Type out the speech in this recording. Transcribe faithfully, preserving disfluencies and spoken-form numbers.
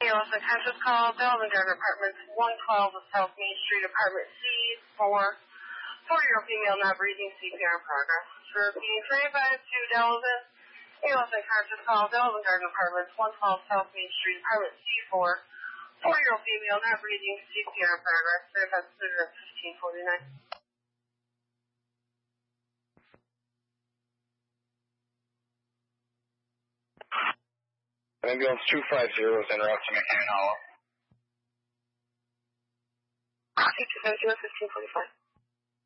Listen, conscious call, Bellevue Garden Apartments, one twelve South Main Street, Apartment C four. Four-year-old female not breathing, C P R in progress. Repeating twenty-five to Delavan. Listen, conscious call, Bellevue Garden Apartments, one twelve South Main Street, Apartment C four. Four-year-old female not breathing, C P R in progress. Verify at fifteen forty-nine. Ambulance two five zero is en route to McCann Hollow. two five zero, fifteen forty-five.